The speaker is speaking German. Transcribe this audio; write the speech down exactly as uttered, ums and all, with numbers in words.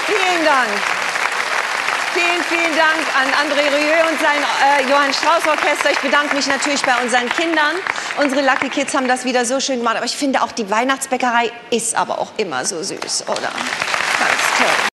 Vielen Dank. Vielen, vielen Dank an André Rieu und sein äh, Johann Strauss Orchester. Ich bedanke mich natürlich bei unseren Kindern. Unsere Lucky Kids haben das wieder so schön gemacht. Aber ich finde auch, die Weihnachtsbäckerei ist aber auch immer so süß, oder? Ganz toll.